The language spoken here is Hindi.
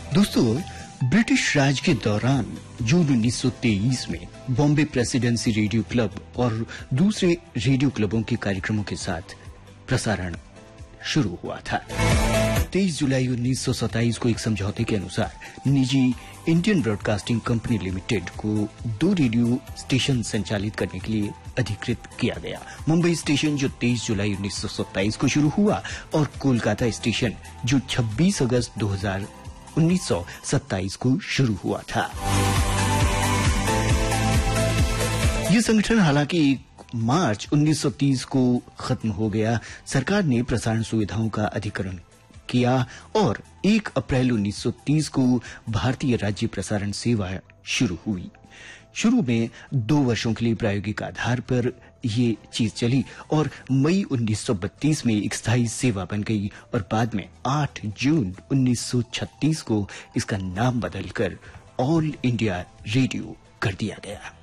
दोस्तों, ब्रिटिश राज के दौरान जून 1923 में बॉम्बे प्रेसिडेंसी रेडियो क्लब और दूसरे रेडियो क्लबों के कार्यक्रमों के साथ प्रसारण शुरू हुआ था। 23 जुलाई 1927 को एक समझौते के अनुसार निजी इंडियन ब्रॉडकास्टिंग कंपनी लिमिटेड को 2 रेडियो स्टेशन संचालित करने के लिए अधिकृत किया गया। मुंबई स्टेशन जो 23 जुलाई 1927 को शुरू हुआ और कोलकाता स्टेशन जो 26 अगस्त 1927 को शुरू हुआ था। ये संगठन हालांकि 1 मार्च 1930 को खत्म हो गया। सरकार ने प्रसारण सुविधाओं का अधिग्रहण किया और 1 अप्रैल 1930 को भारतीय राज्य प्रसारण सेवा शुरू हुई। शुरू में 2 वर्षों के लिए प्रायोगिक आधार पर ये चीज चली और मई 1932 में एक स्थायी सेवा बन गई और बाद में 8 जून 1936 को इसका नाम बदलकर ऑल इंडिया रेडियो कर दिया गया।